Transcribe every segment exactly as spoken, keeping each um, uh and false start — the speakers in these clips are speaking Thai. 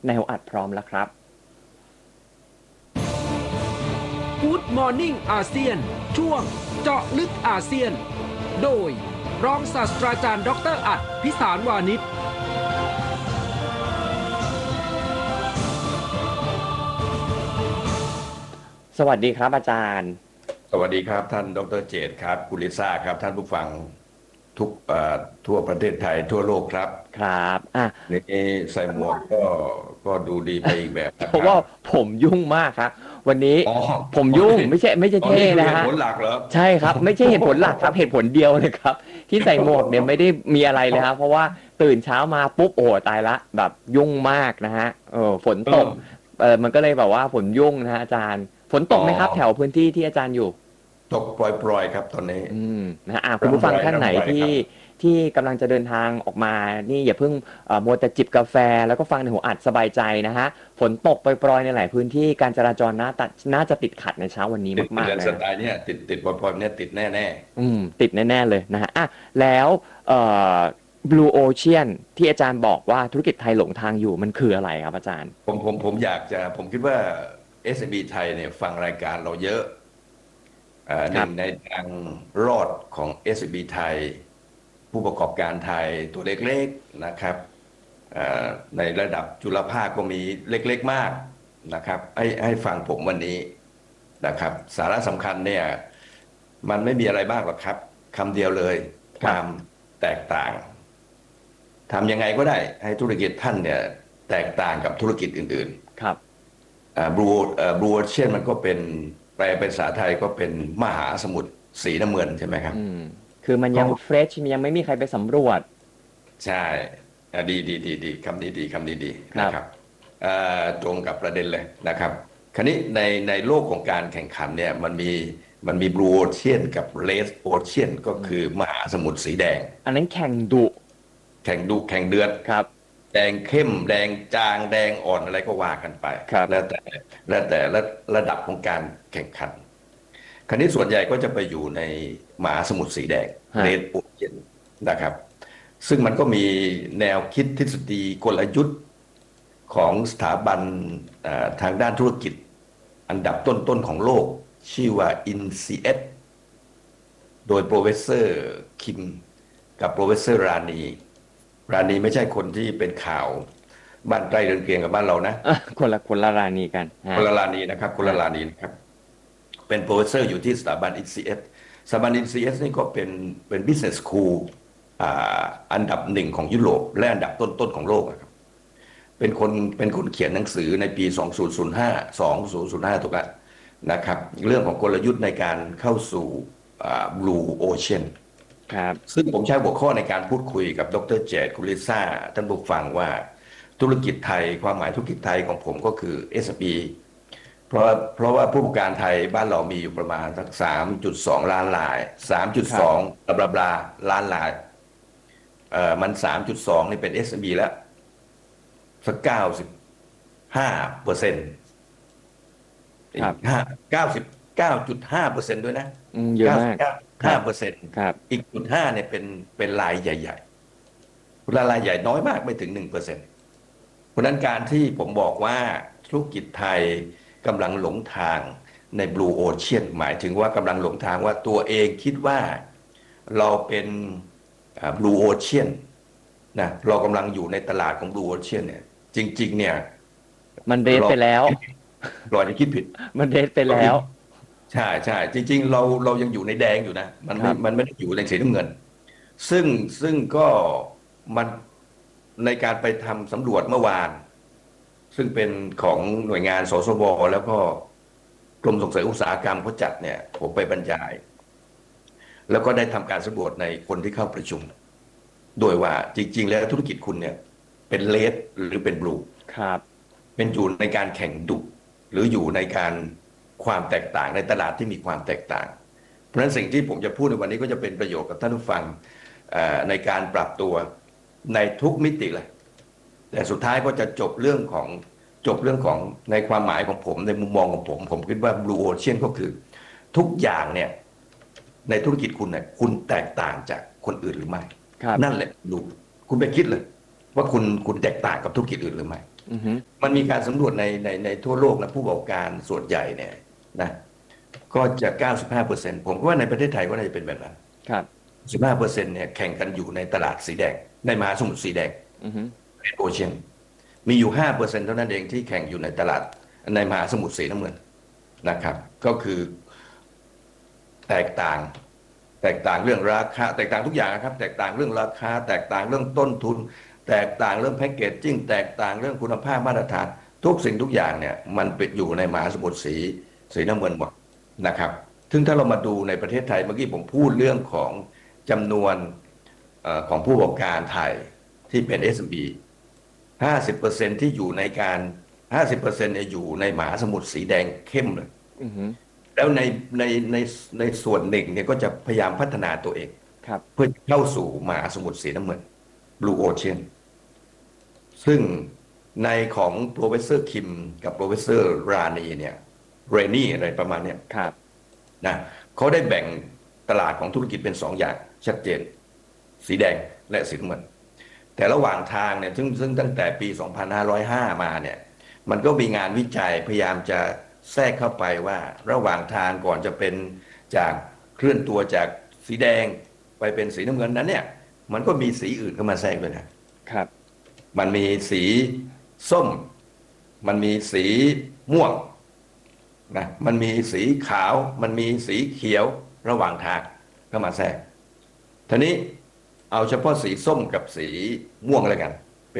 ในหัวอัดพร้อมแล้วครับ Good Morning อาเซียนช่วงเจาะลึกอาเซียนโดยรองศาสตราจารย์ดรอัดพิสารวานิชสวัสดีครับอาจารย์สวัสดีครับท่านดรเจตครับคุณลิซ่าครับท่านผู้ฟังทุกทั่วประเทศไทยทั่วโลกครับครับอ่ะนี่ใส่หมวกก็ก็ดูดีไปอีกแบบนะเพครัราะว่าบผมยุ่งมากครับวันนี้อ๋อผมยุ่งไม่ใช่ไม่ใช่อ๋อเท่นี่คือนะฮะเหตุผลหลักเหรอใช่ครับไม่ใช่เหตุผลหลักครับเหตุผลเดียวเลยครับที่ใส่หมวกเนี่ยไม่ได้มีอะไรเลยครับเพราะว่าตื่นเช้ามาปุ๊บโอ้โหตายละแบบยุ่งมากนะฮะเออฝนตกเออมันก็เลยแบบว่าฝนยุ่งนะฮะอาจารย์ฝนตกไหมครับแถวพื้นที่ที่อาจารย์อยู่ตกปล่อยๆครับตอนนี้อืมนะฮะอ่ะคุณผู้ฟังท่านไหนที่ที่กำลังจะเดินทางออกมานี่อย่าเพิ่งเอ่อมัวแต่จิบกาแฟแล้วก็ฟังในหัวอัดสบายใจนะฮะฝนตกปรอยๆในหลายพื้นที่การจราจรน่าตัดน่าจะติดขัดในเช้าวันนี้ติดมากๆติดเลยสนะไตล์เนี่ยติดติดปล่อยๆเนี่ยติดแน่อืมติดแน่ๆเลยนะฮะอ่ะแล้วเอ่อ Blue Ocean ที่อาจารย์บอกว่าธุรกิจไทยหลงทางอยู่มันคืออะไรครับอาจารย์ๆผมผมผมอยากจะผมคิดว่า เอส เอ็ม อี ไทยเนี่ยฟังรายการเราเยอะอ่าหนึ่งในทางรอดของ เอส เอ็ม อี ไทยผู้ประกอบการไทยตัวเล็กๆนะครับในระดับจุลภาคก็มีเล็กๆมากนะครับให้ให้ฟังผมวันนี้นะครับสาระสำคัญเนี่ยมันไม่มีอะไรมากหรอกครับคำเดียวเลยความแตกต่างทำยังไงก็ได้ให้ธุรกิจท่านเนี่ยแตกต่างกับธุรกิจอื่นๆครับบลูบลูโอเชียนมันก็เป็นแปลเป็นภาษาไทยก็เป็นมหาสมุทรสีน้ำเงินใช่ไหมครับอืมคือมันยังเฟรชยังไม่มีใครไปสำรวจใช่ดีดีดีดีคำนี้ดีคำนี้ดีนะครับตรงกับประเด็นเลยนะครับคราวนี้ในในโลกของการแข่งขันเนี่ยมันมีมันมีบลูโอเชียนกับเรดโอเชียนก็คือมหาสมุทรสีแดงอันนั้นแข่งดุแข่งดุแข่งเดือดครับแดงเข้มแดงจางแดงอ่อนอะไรก็ว่ากันไปครับแล้วแต่แล้วแต่ละระดับของการแข่งขันคราวนี้ส่วนใหญ่ก็จะไปอยู่ในมหาสมุทรสีแดงเรดโอเชียนนะครับซึ่งมันก็มีแนวคิดทฤษฎีกลยุทธ์ของสถาบันทางด้านธุรกิจอันดับต้นๆของโลกชื่อว่า ไอ เอ็น ซี เอส โดยโปรเฟสเซอร์คิมกับโปรเฟสเซอร์รานีรานีไม่ใช่คนที่เป็นข่าวบ้านใกล้เรือนเคียงกับบ้านเรานะคนละคนละรานีกันคนละรานีนะครับคนละรานีนะครับเป็นโปรเฟสเซอร์อยู่ที่สถาบัน ไอ ซี เอส สถาบัน ไอ ซี เอส นี่ก็เป็นเป็น business school อันดับหนึ่งของยุโรปและอันดับต้นๆของโลกครับเป็นคนเป็นคนเขียนหนังสือในปีสองพันห้า สองพันห้าถูกแล้วนะครับเรื่องของกลยุทธ์ในการเข้าสู่ Blue Ocean ครับซึ่งผมใช้หัวข้อในการพูดคุยกับดรเจตคุณลิซ่าท่านผู้ฟังว่าธุรกิจไทยความหมายธุรกิจไทยของผมก็คือ เอส เอ็ม อี เพราะเพราะว่าผู้ประกอบการไทยบ้านเรามีอยู่ประมาณสัก สามจุดสอง ล้านราย สามจุดสอง บลาบลาบลาล้านรายเอ่อมัน สามจุดสอง นี่เป็น เอส เอ็ม อี แล้วสัก เก้าสิบห้าเปอร์เซ็นต์ครับเก้าสิบเก้าจุดห้าเปอร์เซ็นต์ ด้วยนะเยอะมากห้าเปอร์เซ็นต์อีกจุดห้าเนี่ยเป็นเป็นรายใหญ่ๆรายใหญ่น้อยมากไม่ถึงหนึ่งเปอร์เซ็นต์เพราะนั้นการที่ผมบอกว่าธุรกิจไทยกำลังหลงทางใน Blue Ocean หมายถึงว่ากำลังหลงทางว่าตัวเองคิดว่าเราเป็น Blue Ocean นะเรากำลังอยู่ในตลาดของ Blue Ocean เนี่ยจริงๆเนี่ยมันเดทไปแล้วเราจะคิดผิดมันเดทไปแล้วใช่ใช่จริงๆเราเรายังอยู่ในแดงอยู่นะมันไม่มันไม่ได้อยู่ในสีน้ำเงินซึ่งซึ่งก็มันในการไปทำสำรวจเมื่อวานซึ่งเป็นของหน่วยงานสสวแล้วก็กรมส่งเสริมอุตสาหกรรมเขาจัดเนี่ยผมไปบรรยายแล้วก็ได้ทำการสำรวจในคนที่เข้าประชุมโดยว่าจริงๆแล้วธุรกิจคุณเนี่ยเป็นเรดหรือเป็นบลูครับเป็นอยู่ในการแข่งดุหรืออยู่ในการความแตกต่างในตลาดที่มีความแตกต่างเพราะฉะนั้นสิ่งที่ผมจะพูดในวันนี้ก็จะเป็นประโยชน์กับท่านผู้ฟังในการปรับตัวในทุกมิติเลยแต่สุดท้ายก็จะจบเรื่องของจบเรื่องของในความหมายของผมในมุมมองของผมผมคิดว่า Blue Ocean ก็คือทุกอย่างเนี่ยในธุรกิจคุณเนี่ยคุณแตกต่างจากคนอื่นหรือไม่นั่นแหละดูคุณไปคิดเลยว่าคุณคุณแตกต่างกับธุรกิจอื่นหรือไม่อือฮึมันมีการสำรวจในในในทั่วโลกนะผู้ประกอบการส่วนใหญ่เนี่ยนะก็จะ เก้าสิบห้าเปอร์เซ็นต์ ผมก็ว่าในประเทศไทยก็น่าจะเป็นแบบนั้นครับสิบห้าเปอร์เซ็นต์เนี่ยแข่งกันอยู่ในตลาดสีแดงในมหาสมุทรสีแดงอือฮึโอเชียนมีอยู่ห้าเปอร์เซ็นต์เท่านั้นเองที่แข่งอยู่ในตลาดในมหาสมุทรสีน้ำเงินนะครับก็คือแตกต่างแตกต่างเรื่องราคาแตกต่างทุกอย่างนะครับแตกต่างเรื่องราคาแตกต่างเรื่องต้นทุนแตกต่างเรื่องแพ็กเกจจิ้งแตกต่างเรื่องคุณภาพมาตรฐานทุกสิ่งทุกอย่างเนี่ยมันเป็นอยู่ในมหาสมุทรสีสีน้ำเงินหมดนะครับซึ่งถ้าเรามาดูในประเทศไทยเมื่อกี้ผมพูดเรื่องของจำนวนเอ่อของผู้ประกอบการไทยที่เป็น เอส เอ็ม อี ห้าสิบเปอร์เซ็นต์ที่อยู่ในการห้าสิบเปอร์เซ็นต์เนี่ยอยู่ในมหาสมุทรสีแดงเข้มเลยอือฮึแล้วในในในในส่วนหนึ่งเนี่ยก็จะพยายามพัฒนาตัวเองครับเพื่อเข้าสู่มหาสมุทรสีน้ำเงิน Blue Ocean ซึ่งในของโปรเฟสเซอร์คิมกับโปรเฟสเซอร์รานีเนี่ยเรนนี่อะไรประมาณเนี้ยครับนะเขาได้แบ่งตลาดของธุรกิจเป็นสองอย่างชัดเจนสีแดงและสีน้ำเงินแต่ระหว่างทางเนี่ยซึ่งซึ่งตั้งแต่ปี สองพันห้าร้อยห้า มาเนี่ยมันก็มีงานวิจัยพยายามจะแทรกเข้าไปว่าระหว่างทางก่อนจะเป็นจากเคลื่อนตัวจากสีแดงไปเป็นสีน้ำเงินนั้นเนี่ยมันก็มีสีอื่นเข้ามาแทรกด้วยนะครับมันมีสีส้มมันมีสีม่วงนะมันมีสีขาวมันมีสีเขียวระหว่างทางเข้ามาแทรกทีนี้เอาเฉพาะสีส้มกับสีม่วงแล้วกันเป็น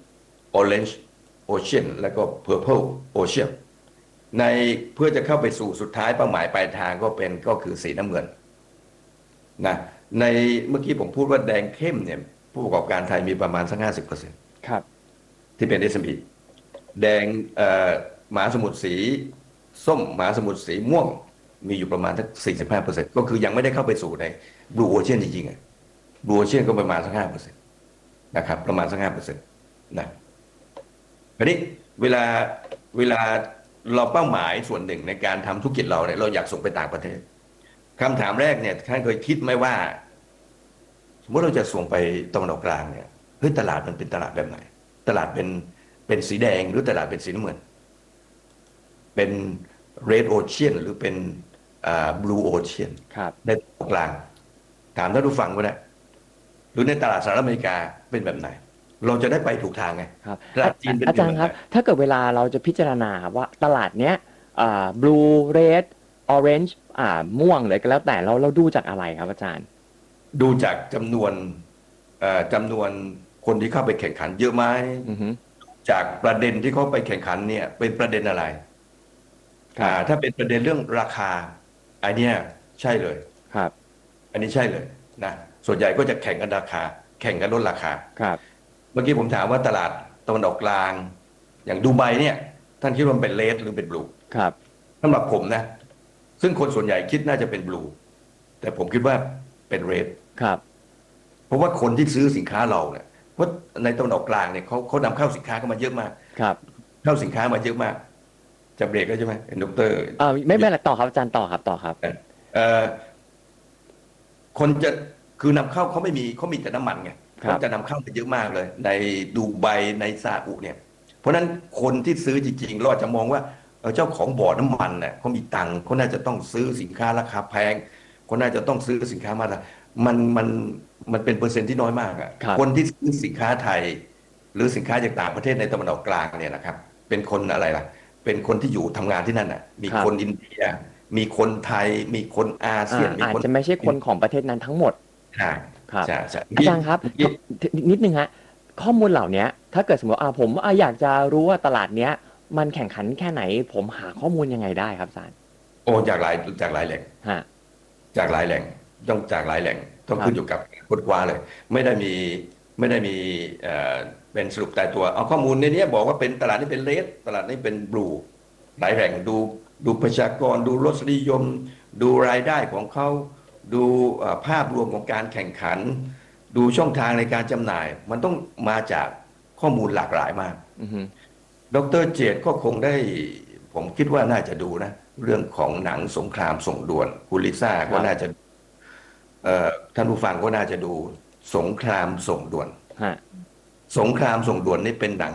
orange ocean แล้วก็ purple ocean ในเพื่อจะเข้าไปสู่สุดท้ายเป้าหมายปลายทางก็เป็นก็คือสีน้ำเงินนะในเมื่อกี้ผมพูดว่าแดงเข้มเนี่ยผู้ประกอบการไทยมีประมาณสักห้าสิบเปอร์เซ็นต์ครับที่เป็น เอส เอ็ม อี แดงเอ่อมหาสมุทรสีส้มมหาสมุทรสีม่วงมีอยู่ประมาณสักสี่สิบห้าเปอร์เซ็นต์ก็คือยังไม่ได้เข้าไปสู่ใน Blue Ocean จริงๆอ่ะ Blue Ocean ก็ประมาณสักห้าเปอร์เซ็นต์นะครับประมาณสักห้าเปอร์เซ็นต์นะทีนี้เวลาเวลาเราเป้าหมายส่วนหนึ่งในการทำธุรกิจเราเนี่ยเราอยากส่งไปต่างประเทศคำถามแรกเนี่ยท่านเคยคิดไหมว่าสมมติเราจะส่งไปตะวันออกกลางเนี่ยเฮ้ยตลาดมันเป็นตลาดแบบไหนตลาดเป็นเป็นสีแดงหรือตลาดเป็นสีน้ำเงินเป็น Red Ocean หรือเป็นอ่า Blue Ocean ครับในตะวันออกกลางถามท่านผู้ฟังก็ได้หรือในตลาดสหรัฐอเมริกาเป็นแบบไหนเราจะได้ไปถูกทางไงครับตลาดจีนเป็นอาจารย์ครับถ้าเกิดเวลาเราจะพิจารณาว่าตลาดเนี้ยอ่า blue red orange อ่าม่วงเลยก็แล้วแต่เราเราดูจากอะไรครับอาจารย์ดูจากจำนวนเอ่อจำนวนคนที่เข้าไปแข่งขันเยอะไหมจากประเด็นที่เขาไปแข่งขันเนี่ยเป็นประเด็นอะไรอ่าถ้าเป็นประเด็นเรื่องราคาอันเนี้ยใช่เลยครับอันนี้ใช่เลยนะส่วนใหญ่ก็จะแข่งกันราคาแข่งกันลดราคาครับเมื่อกี้ผมถามว่าตลาดตะวันออกกลางอย่างดูไบเนี่ยท่านคิดว่าเป็นเรดหรือเป็นบลูครับสำหรับผมนะซึ่งคนส่วนใหญ่คิดน่าจะเป็นบลูแต่ผมคิดว่าเป็นเรดครับเพราะว่าคนที่ซื้อสินค้าเราเนี่ยเพราะในตะวันออกกลางเนี่ยเขาเขานำเข้าสินค้าเข้ามาเยอะมากครับเข้าสินค้ามาเยอะมากจะเบรกแล้วใช่ไหมดร. เออไม่ไม่ละต่อครับอาจารย์ต่อครับต่อครับเอ่อคนจะคือนำเข้าเขาไม่มีเขามีแต่น้ำมันไงเขาจะนำเข้าไปเยอะมากเลยในดูไบในซาอุเนี่ยเพราะฉะนั้นคนที่ซื้อจริงๆเราจะมองว่าเจ้าของบ่อน้ำมันเนี่ยเขามีตังค์เขาน่าจะต้องซื้อสินค้าราคาแพงเขาน่าจะต้องซื้อสินค้ามามันมันมันเป็นเปอร์เซ็นต์ที่น้อยมากอ่ะคนที่ซื้อสินค้าไทยหรือสินค้าจากต่างประเทศในตะวันออกกลางเนี่ยนะครับเป็นคนอะไรล่ะเป็นคนที่อยู่ทำงานที่นั่นอ่ะมีคนอินเดียมีคนไทยมีคนอาเซียนอาจจะไม่ใช่คนของประเทศนั้นทั้งหมดใช่ครับอาจารย์ครับนิดนึงฮะข้อมูลเหล่านี้ถ้าเกิดสมมติอ่าผมอยากจะรู้ว่าตลาดเนี้ยมันแข่งขันแค่ไหนผมหาข้อมูลยังไงได้ครับอาจารย์โอ้จากหลายจากหลายแหล่งฮะจากหลายแหล่งต้องจากหลายแหล่งต้องขึ้นอยู่กับค้นคว้าเลยไม่ได้มีไม่ได้มีเอ่อเป็นสรุปตายตัวเอาข้อมูลในนี้บอกว่าเป็นตลาดนี้เป็นเรดตลาดนี้เป็นบลูหลายแหล่งดูดูประชากรดูรสนิยมดูรายได้ของเขาดูภาพรวมของการแข่งขันดูช่องทางในการจำหน่ายมันต้องมาจากข้อมูลหลากหลายมากดร.เจตก็คงได้ผมคิดว่าน่าจะดูนะเรื่องของหนังสงครามส่งด่วนคุณลิซ่าก็น่าจะท่านผู้ฟังก็น่าจะดูสงครามส่งด่วนสงครามส่งด่วนนี่เป็นหนัง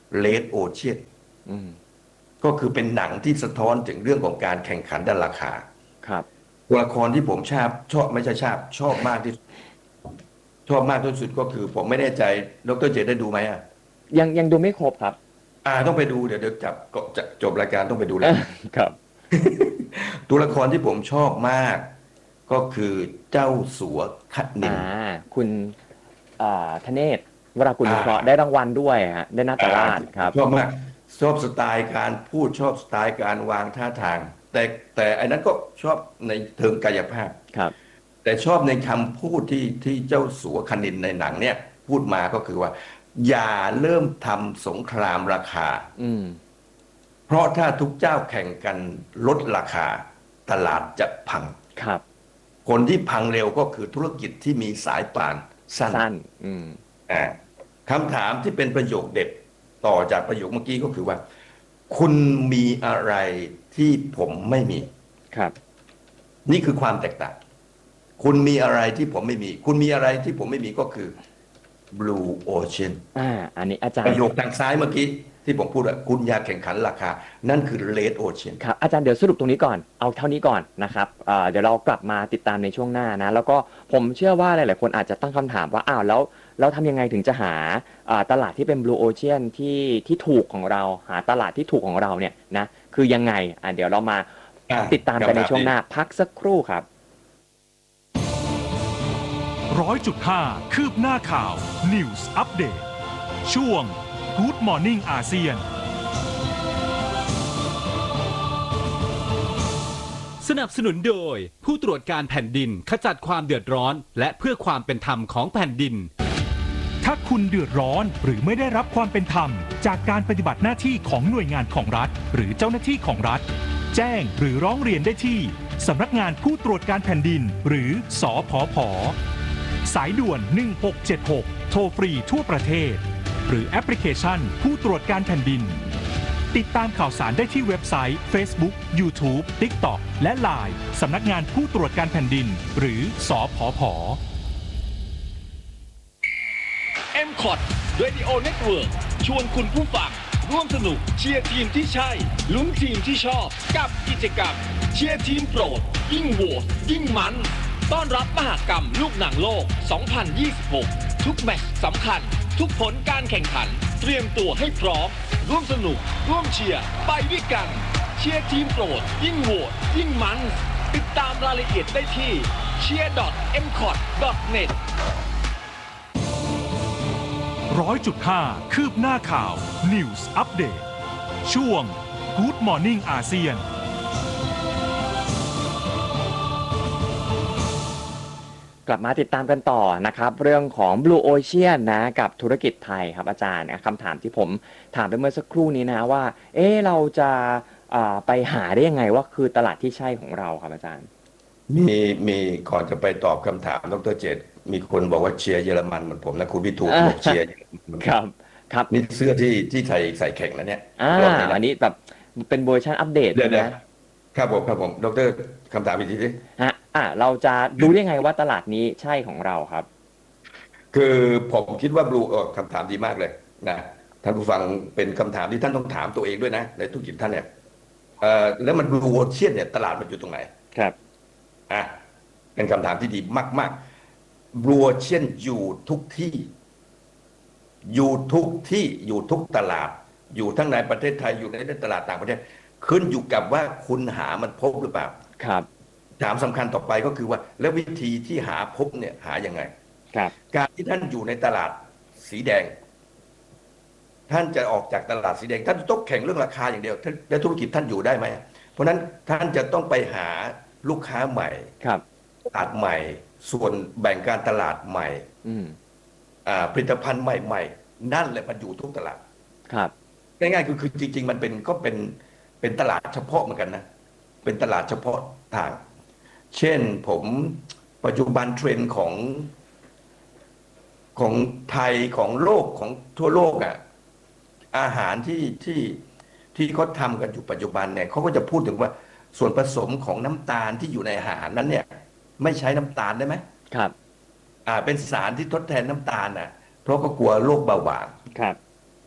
Red Ocean อืมก็คือเป็นหนังที่สะท้อนถึงเรื่องของการแข่งขันด้านราคาครับตัวละครที่ผมชอบชอบไม่ใช่ชอบชอบมากที่ชอบมากที่สุดก็คือผมไม่แน่ใจดรเจได้ดูไหมอ่ะยังยังดูไม่ครบครับอ่าต้องไปดูเดี๋ยวเดี๋ยวจับก็จะจบรายการต้องไปดูเลยครับตัวละครที่ผมชอบมากก็คือเจ้าสัวคณิอ่านคุณอ่าธเนศวรากุลนุเคราะห์อ่าได้รางวัลด้วยฮะได้นาตอ่าราชครับชอบมากชอบสไตล์การพูดชอบสไตล์การวางท่าทางแต่แต่อันนั้นก็ชอบในเชิงกายภาพครับแต่ชอบในคำพูดที่ที่เจ้าสัวคณินในหนังเนี่ยพูดมาก็คือว่าอย่าเริ่มทำสงครามราคาอืมเพราะถ้าทุกเจ้าแข่งกันลดราคาตลาดจะพังครับคนที่พังเร็วก็คือธุรกิจที่มีสายป่านสั้นสั้นอืมอ่าคำถามที่เป็นประโยคเด็ดต่อจากประโยคเมื่อกี้ก็คือว่า คุณมีอะไรที่ผมไม่มีครับนี่คือความแตกต่างคุณมีอะไรที่ผมไม่มี คุณมีอะไรที่ผมไม่มีก็คือ Blue Ocean อ่าอันนี้อาจารปย์ระโยคทางซ้ายเมื่อกี้ที่ผมพูดว่าคุณอยากแข่งขันราคานั่นคือ Red Ocean ครับอาจารย์เดี๋ยวสรุปตรงนี้ก่อนเอาเท่านี้ก่อนนะครับอ่าเดี๋ยวเรากลับมาติดตามในช่วงหน้านะแล้วก็ผมเชื่อว่าหลายๆคนอาจจะตั้งคำถามว่าอ้าวแล้วเราทำยังไงถึงจะหาอ่าตลาดที่เป็น Blue Ocean ที่ที่ถูกของเราหาตลาดที่ถูกของเราเนี่ยนะคือยังไงอ่าเดี๋ยวเรามาอ่าติดตามกันในช่วงหน้าพักสักครู่ครับร้อยจุดห้าคืบหน้าข่าว News Update ช่วง Good Morning อาเซียนสนับสนุนโดยผู้ตรวจการแผ่นดินขจัดความเดือดร้อนและเพื่อความเป็นธรรมของแผ่นดินถ้าคุณเดือดร้อนหรือไม่ได้รับความเป็นธรรมจากการปฏิบัติหน้าที่ของหน่วยงานของรัฐหรือเจ้าหน้าที่ของรัฐแจ้งหรือร้องเรียนได้ที่สำนักงานผู้ตรวจการแผ่นดินหรือสผผ.สายด่วนหนึ่งหกเจ็ดหกโทรฟรีทั่วประเทศหรือแอปพลิเคชันผู้ตรวจการแผ่นดินติดตามข่าวสารได้ที่เว็บไซต์ Facebook YouTube TikTok และ ไลน์ สำนักงานผู้ตรวจการแผ่นดินหรือสผผ. เอ็ม คอท Radio Network ชวนคุณผู้ฟังร่วมสนุกเชียร์ทีมที่ใช่ลุ้นทีมที่ชอบกับกิจกรรมเชียร์ทีมโปรดยิ่งโหวตยิ่งมันต้อนรับมหกรรมลูกหนังโลก สองพันยี่สิบหก ทุกแมตช์สำคัญทุกผลการแข่งขันเตรียมตัวให้พร้อมร่วมสนุกร่วมเชียร์ไปด้วยกันเชียร์ทีมโปรดยิ่งโหวตยิ่งมันติดตามรายละเอียดได้ที่ เชียร์ ดอท เอ็ม คอท ดอท เน็ตร้อยจุดห้าคืบหน้าข่าว News Update ช่วง Good Morning อาเซียนกลับมาติดตามกันต่อนะครับเรื่องของ Blue Ocean นะกับธุรกิจไทยครับอาจารย์คำถามที่ผมถามไปเมื่อสักครู่นี้นะว่าเอ๊ะเราจะไปหาได้ยังไงว่าคือตลาดที่ใช่ของเราครับอาจารย์มีมีก่อนจะไปตอบคำถามดรเจตมีคนบอกว่าเชียร์เยอรมันเหมือนผมนะคุณวิทูลบอกเชียร์ครับครับนี่เสื้อที่ที่ไทยใส่แข่งนะเนี่ยอ่าอันนี้แบบเป็นเวอร์ชันอัปเดตนะครับผมครับผมดรคำถามอีกทีสิฮะอ่าเราจะรู้ได้ไงว่าตลาดนี้ใช่ของเราครับคือผมคิดว่าบลูคำถามดีมากเลยนะท่านผู้ฟังเป็นคำถามที่ท่านต้องถามตัวเองด้วยนะในธุรกิจท่านเนี่ยเอ่อแล้วมันบลูโอเชียนเนี่ยตลาดมันอยู่ตรงไหนครับอ่ะเป็นคำถามที่ดีมากๆบลูโอเชียนอยู่ทุกที่อยู่ทุกที่อยู่ทุกตลาดอยู่ทั้งในประเทศไทยอยู่ในตลาดต่างประเทศขึ้นอยู่กับว่าคุณหามันพบหรือเปล่าครับถามสำคัญต่อไปก็คือว่าแล้ววิธีที่หาพบเนี่ยหายังไงครับการที่ท่านอยู่ในตลาดสีแดงท่านจะออกจากตลาดสีแดงท่านต้องแข่งเรื่องราคาอย่างเดียวแล้วธุรกิจท่านอยู่ได้ไหมเพราะนั้นท่านจะต้องไปหาลูกค้าใหม่ครับตลาดใหม่ส่วนแบ่งการตลาดใหม่ผลิตภัณฑ์ใหม่ๆนั่นแหละมันอยู่ทุกตลาดครับง่ายๆคือคือจริงๆมันเป็นก็เป็นเป็นตลาดเฉพาะเหมือนกันนะเป็นตลาดเฉพาะทางเช่นผมปัจจุบันเทรนด์ของของไทยของโลกของทั่วโลกอ่ะอาหารที่ที่ที่เขาทำกันอยู่ปัจจุบันเนี่ยเขาก็จะพูดถึงว่าส่วนผสมของน้ำตาลที่อยู่ในอาหารนั้นเนี่ยไม่ใช้น้ำตาลได้ไหมครับอ่าเป็นสารที่ทดแทนน้ำตาลน่ะเพราะก็กลัวโรคเบาหวานครับ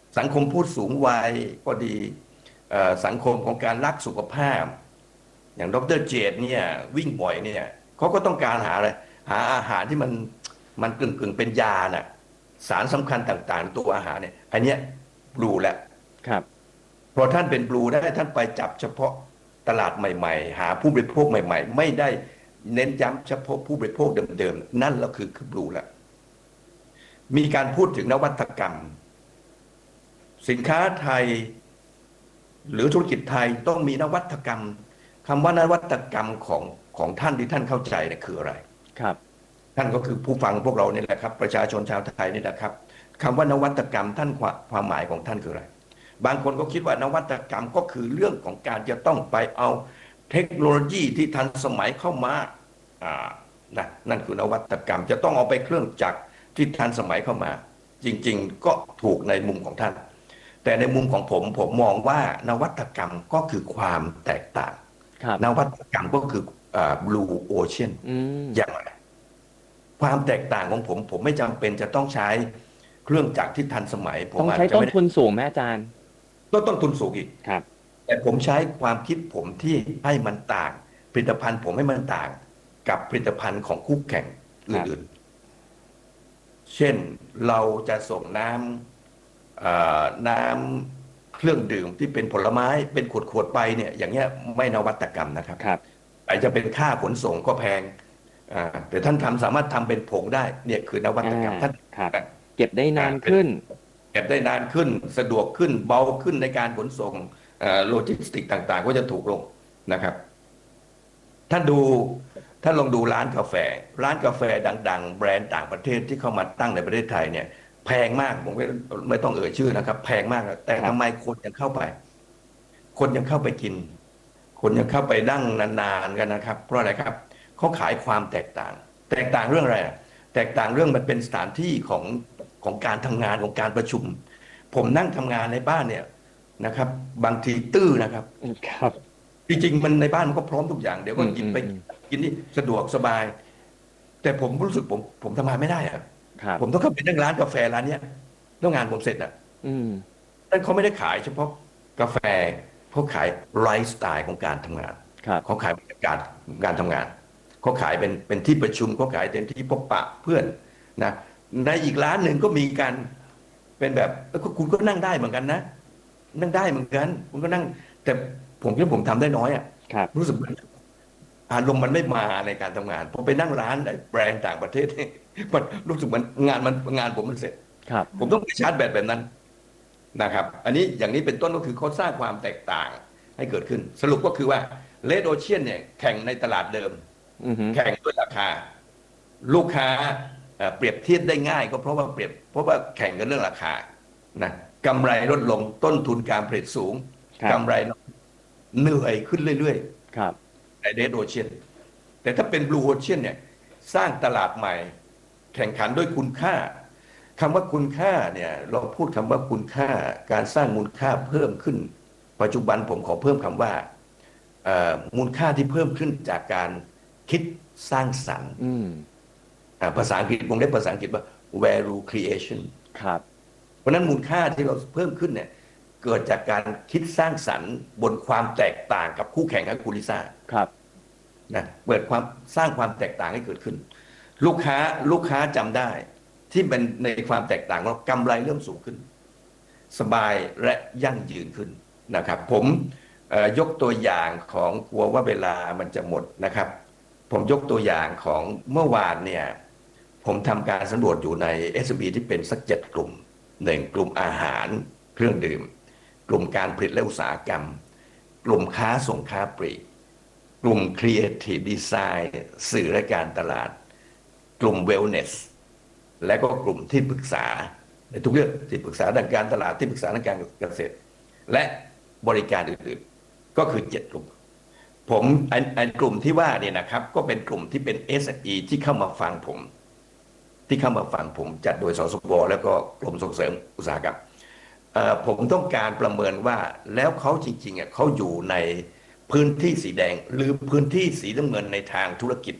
สังคมผู้สูงวัยก็ดีสังคมของการรักสุขภาพอย่างดร.เจตเนี่ยวิ่งบ่อยเนี่ยเขาก็ต้องการหาอะไรหาอาหารที่มันมันกึ่งกึ่งเป็นยาน่ะสารสำคัญต่างๆตัวอาหารเนี่ยอันเนี้ยบลูแล้วครับเพราะท่านเป็นบลูได้ท่านไปจับเฉพาะตลาดใหม่ๆหาผู้บริโภคใหม่ๆไม่ได้เน้นย้ำเฉพาะผู้บริโภคเดิมๆนั่นแล้วคือคือบลูแล้วมีการพูดถึงนวัตกรรมสินค้าไทยหรือธุรกิจไทยต้องมีนวัตกรรมคำว่านวัตกรรมของของท่านที่ท่านเข้าใจเนี่ยคืออะไรครับท่านก็คือผู้ฟังพวกเราเนี่ยแหละครับประชาชนชาวไทยนี่แหละครับคำว่านวัตกรรมท่านความหมายของท่านคืออะไรบางคนก็คิดว่านวัตกรรมก็คือเรื่องของการจะต้องไปเอาเทคโนโลยีที่ทันสมัยเข้ามาอ่านะนั่นคือนวัตกรรมจะต้องเอาไปเครื่องจักรที่ทันสมัยเข้ามาจริงๆก็ถูกในมุมของท่านแต่ในมุมของผมผมมองว่านวัตกรรมก็คือความแตกต่างนวัตกรรมก็คือ blue ocean อย่างไรความแตกต่างของผมผมไม่จำเป็นจะต้องใช้เครื่องจักรที่ทันสมัยผมต้องใช้ต้นทุนสูงแม่อาจารย์ก็ต้นทุนสูงอีกครับแต่ผมใช้ความคิดผมที่ให้มันต่างผลิตภัณฑ์ผมให้มันต่างกับผลิตภัณฑ์ของคู่แข่งอื่นๆเช่นเราจะส่งน้ำน้ำเครื่องดื่มที่เป็นผลไม้เป็นขวดๆไปเนี่ยอย่างเงี้ยไม่นวัตกรรมนะครับครับอาจจะเป็นค่าขนส่งก็แพงแต่ท่านทำสามารถทำเป็นผงได้เนี่ยคือนวัตกรรมท่านเก็บได้นานขึ้นเก็บได้นานขึ้นสะดวกขึ้นเบาขึ้นในการขนส่งโลจิสติกต่างๆก็จะถูกลงนะครับท่านดูท่านลองดูร้านกาแฟร้านกาแฟดังๆแบรนด์ต่างประเทศที่เข้ามาตั้งในประเทศไทยเนี่ยแพงมากผมไม่ไม่ต้องเอ่ยชื่อนะครับแพงมากแต่ทำไมคนยังเข้าไปคนยังเข้าไปกินคนยังเข้าไปนั่งนานๆกันนะครับเพราะอะไรครับเขาขายความแตกต่างแตกต่างเรื่องอะไรแตกต่างเรื่องมันเป็นสถานที่ของของการทำงานของการประชุมผมนั่งทำงานในบ้านเนี่ยนะครับบางทีตื้อนะครับครับจริงๆมันในบ้านมันก็พร้อมทุกอย่างเดี๋ยวก็กินไปกินนี่สะดวกสบายแต่ผมรู้สึกผมผมทำงานไม่ได้อะผมต้องเข้าไปนั่งร้านกาแฟร้านเนี้ยแล้วงานผมเสร็จอ่ะแต่เขาไม่ได้ขายเฉพาะกาแฟเขาขายไลฟ์สไตล์ของการทำงานเขาขายบรรยากาศการทำงานเขาขายเป็นเป็นที่ประชุมเขาขายเป็นที่พบปะเพื่อนนะในอีกร้านหนึ่งก็มีการเป็นแบบคุณก็นั่งได้เหมือนกันนะนั่งได้เหมือนกันคุณก็นั่งแต่ผมคิดว่าผมทำได้น้อยอ่ะรู้สึกอารมณ์มันไม่มาในการทำงานผมไปนั่งร้านแบรนด์ต่างประเทศมันรู้สึกมันงานมันงานผมมันเสร็จผมต้องไปชาร์จแบตแบบนั้นนะครับอันนี้อย่างนี้เป็นต้นก็คือเขาสร้างความแตกต่างให้เกิดขึ้นสรุปก็คือว่าเลดโอเชียนเนี่ยแข่งในตลาดเดิมแข่งด้วยราคาลูกค้าเปรียบเทียบได้ง่ายก็เพราะว่าเปรียบเพราะว่าแข่งกันเรื่องราคานะกำไรลดลงต้นทุนการผลิตสูงกำไรเหนื่อยขึ้นเรื่อยๆในเลดโอเชียนแต่ถ้าเป็นบลูโอเชียนเนี่ยสร้างตลาดใหม่แข่งขันด้วยคุณค่าคำว่าคุณค่าเนี่ยเราพูดคำว่าคุณค่าการสร้างมูลค่าเพิ่มขึ้นปัจจุบันผมขอเพิ่มคำว่ามูลค่าที่เพิ่มขึ้นจากการคิดสร้างสรรค์ภาษาอังกฤษวงเล็บภาษาอังกฤษว่า value creation ครับเพราะนั้นมูลค่าที่เราเพิ่มขึ้นเนี่ยเกิดจากการคิดสร้างสรรค์บนความแตกต่างกับคู่แข่งครับคุณลิซ่าครับนะเปิดความสร้างความแตกต่างให้เกิดขึ้นลูกค้าลูกค้าจำได้ที่เป็นในความแตกต่างเรากำไรเริ่มสูงขึ้นสบายและยั่งยืนขึ้นนะครับผมยกตัวอย่างของกลัวว่าเวลามันจะหมดนะครับผมยกตัวอย่างของเมื่อวานเนี่ยผมทำการสำรวจอยู่ใน เอส เอ็ม อี ที่เป็นสักเจ็ดกลุ่มหนึ่งกลุ่มอาหารเครื่องดื่มกลุ่มการผลิตและอุตสาหกรรมกลุ่มค้าส่งค้าปลีกกลุ่ม Creative Design สื่อและการตลาดกลุ่ม Wellness และก็กลุ่มที่ปรึกษาในทุกเรื่องที่ปรึกษาด้านการตลาดที่ปรึกษาด้านการเกษตรและบริการอื่นๆก็คือเจ็ดกลุ่มผมอันกลุ่มที่ว่าเนี่ยนะครับก็เป็นกลุ่มที่เป็น เอส เอ็ม อี ที่เข้ามาฟังผมที่เข้ามาฟังผมจัดโดยสสวแล้วก็กรมส่งเสริมอุตสาหกรรมผมต้องการประเมินว่าแล้วเขาจริงๆเขาอยู่ในพื้นที่สีแดงหรือพื้นที่สีน้ำเงินในทางธุรกิจ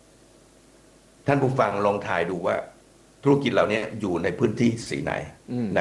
ท่านผู้ฟังลองทายดูว่าธุรกิจเหล่านี้อยู่ในพื้นที่สีไหนนะครับ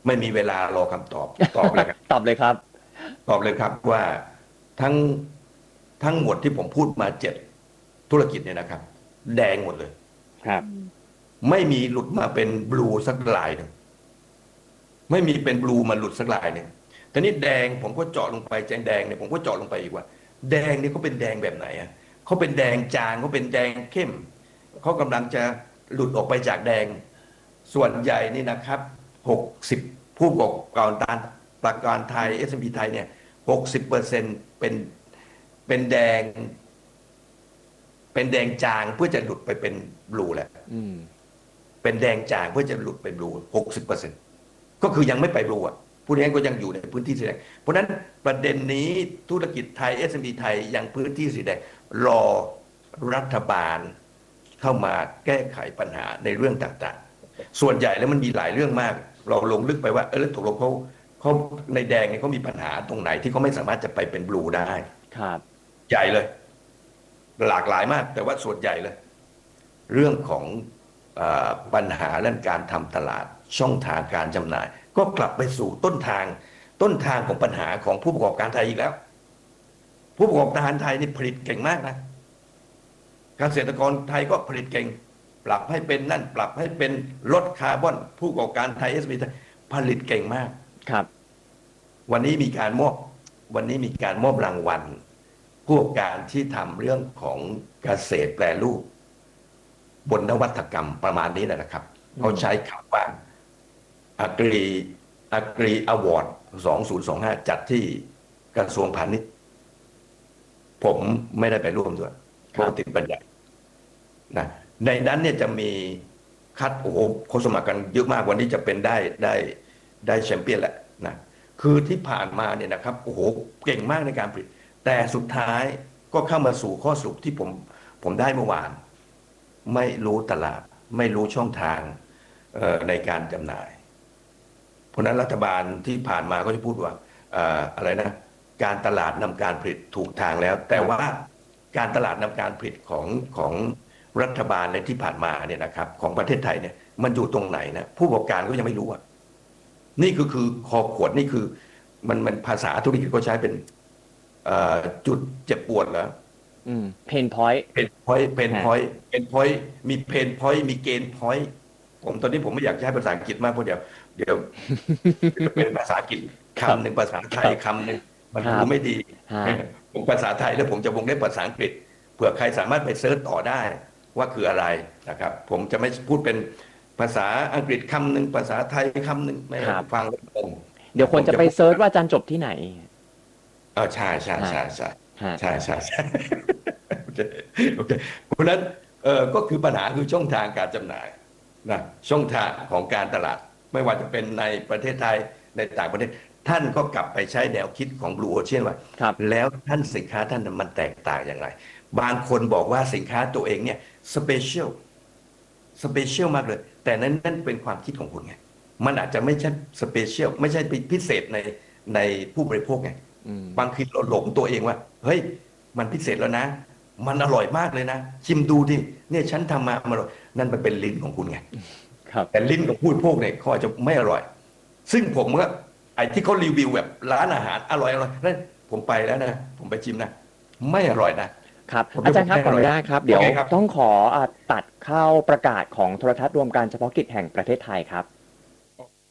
ไม่มีเวลารอคำตอบตอบเลยครับตอบเลยครับตอบเลยครับว่าทั้งทั้งหมดที่ผมพูดมาเจ็ดธุรกิจเนี่ยนะครับ แดงหมดเลยครับไม่มีหลุดมาเป็นบลูสักลายหนึ่งไม่มีเป็นบลูมาหลุดสักลายหนึ่งแต่นี่แดงผมก็เจาะลงไปแจงแดงเนี่ยผมก็เจาะลงไปอีกว่า แดงนี่เขาเป็นแดงแบบไหนอ่ะเขาเป็นแดงจางเขาเป็นแดงเข้มเขากำลังจะหลุดออกไปจากแดงส่วนใหญ่นี่นะครับหกสิบผู้ประกอบการประกันไทย เอส แอนด์ พี ไทยเนี่ยหกสิบเปอร์เซ็นต์เป็นเป็นแดง เป็นแดงจางเพื่อจะหลุดไปเป็นบลูแหละอืมเป็นแดงจางเพื่อจะหลุดไปบลูหกสิบเปอร์เซ็นต์ก็คือยังไม่ไปบลูอ่ะผู้นี้ก็ยังอยู่ในพื้นที่สีแดงเพราะฉะนั้นประเด็นนี้ธุรกิจไทย เอส แอนด์ พี ไทยยังพื้นที่สีแดงรอรัฐบาลเข้ามาแก้ไขปัญหาในเรื่องต่างๆส่วนใหญ่แล้วมันมีหลายเรื่องมากเราลงลึกไปว่าเออแล้วตกลงเขาเขาในแดงเนี่ยเขามีปัญหาตรงไหนที่เขาไม่สามารถจะไปเป็นบลูได้ครับใหญ่เลย หลากหลายมาก แต่ว่าส่วนใหญ่เลย เรื่องของเออปัญหาเรื่องการทำตลาดช่องทางการจำหน่าย ก็กลับไปสู่ต้นทางต้นทางของปัญหาของผู้ประกอบการไทยอีกแล้ว ผู้ประกอบการไทยนี่ผลิตเก่งมากนะเกษตรกรไทยก็ผลิตเก่ง ปรับให้เป็นนั่นปรับให้เป็นลดคาร์บอนผู้ประกอบการไทย เอส บี ไทยผลิตเก่งมากครับวันนี้มีการมอบวันนี้มีการมอบรางวัลผู้ประกอบการที่ทำเรื่องของเกษตรแปรรูปบนนวัตกรรมประมาณนี้นะครับเขาใช้คำว่าอักรีอักรีอวอร์ดสองพันยี่สิบห้าจัดที่กระทรวงพาณิชย์ผมไม่ได้ไปร่วมด้วยเพราะติดปัญญานะในนั้นเนี่ยจะมีคัดโอ้โหคนสมัครกันเยอะมากวันนี้จะเป็นได้ได้ได้แชมเปี้ยนแหละนะคือที่ผ่านมาเนี่ยนะครับโอ้โหเก่งมากในการผลิตแต่สุดท้ายก็เข้ามาสู่ข้อสรุปที่ผมผมได้เมื่อวานไม่รู้ตลาดไม่รู้ช่องทางในการจำหน่ายเพราะนั้นรัฐบาลที่ผ่านมาก็จะพูดว่าอะไรนะการตลาดนำการผลิตถูกทางแล้ว แต่ว่าการตลาดนำการผลิตของของรัฐบาลในที่ผ่านมาเนี่ยนะครับของประเทศไทยเนี่ยมันอยู่ตรงไหนนะผู้ประกอบการก็ยังไม่รู้อ่ะนี่ก็คือคอขวดนี่คือมันมันภาษาธุรกิจก็ใช้เป็นจุดเจ็บปวดแล้วอืมเพนพอยต์เพนพอยต์เพนพอยต์เพนพอยต์มีเพนพอยต์มีเกณฑ์พอยต์ผมตอนนี้ผมไม่อยากใช้ภาษาอังกฤษมากเพราะเดี๋ยวเดี๋ยวเป็นภาษาอังกฤษคำหนึ่งภาษาไทยคำหนึ่งมันดูไม่ดีผมภาษาไทยแล้วผมจะวงเล็บภาษาอังกฤษเผื่อใครสามารถไปเซิร์ชต่อได้ว่าคืออะไรนะครับผมจะไม่พูดเป็นภาษาอังกฤษคำหนึ่งภาษาไทยคำหนึ่งไม่ฟังแล้วงงเดี๋ยวคนจะไปเซิร์ชว่าอาจารย์จบที่ไหนเออใช่ใช่ใช่ใช่ใช่ใช่ใช่โอเคโอเคเพราะฉะนั้นเออก็คือปัญหาคือช่องทางการจำหน่ายนะช่องทางของการตลาดไม่ว่าจะเป็นในประเทศไทยในต่างประเทศท่านก็กลับไปใช้แนวคิดของ Blue Ocean ว่าแล้วท่านสินค้าท่านมันแตกต่างอย่างไรบางคนบอกว่าสินค้าตัวเองเนี่ยสเปเชียลสเปเชียลมากเลยแต่นั้นนั่นเป็นความคิดของคุณไงมันอาจจะไม่ใช่สเปเชียลไม่ใช่พิเศษในในผู้บริโภคไงบางทีเราหลงตัวเองว่าเฮ้ยมันพิเศษแล้วนะมันอร่อยมากเลยนะชิมดูดิเนี่ยฉันทำมาอร่อยนั่นมันเป็นลิ้นของคุณไงแต่ลิ้นของผู้บริโภคเนี่ยเขาอาจจะไม่อร่อยซึ่งผมก็ไอ้ที่เขารีวิวแบบร้านอาหารอร่อยอร่อยนั่นผมไปแล้วนะผมไปชิมนะไม่อร่อยนะครับอาจารย์ครับขออนุญาตครับเดี๋ยวต้องขอตัดเข้าประกาศของโทรทัศน์รวมการเฉพาะกิจแห่งประเทศไทยครับ